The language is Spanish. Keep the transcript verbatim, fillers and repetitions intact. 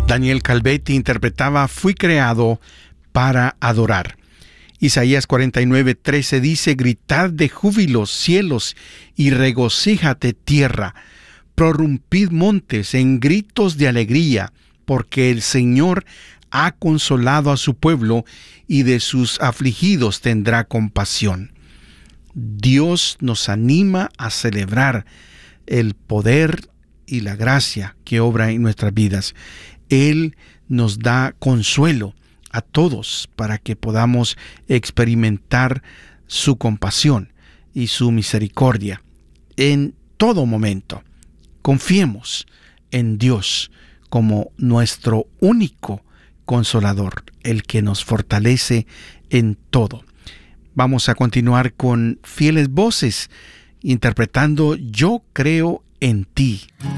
Daniel Calvetti interpretaba Fui creado para adorar. Isaías cuarenta y nueve, trece dice: Gritad de júbilo, cielos, y regocíjate, tierra. Prorrumpid montes en gritos de alegría, porque el Señor ha consolado a su pueblo, y de sus afligidos tendrá compasión. Dios nos anima a celebrar el poder y la gracia que obra en nuestras vidas. Él nos da consuelo a todos para que podamos experimentar su compasión y su misericordia en todo momento. Confiemos en Dios como nuestro único consolador, el que nos fortalece en todo. Vamos a continuar con Fieles Voces interpretando Yo creo en ti.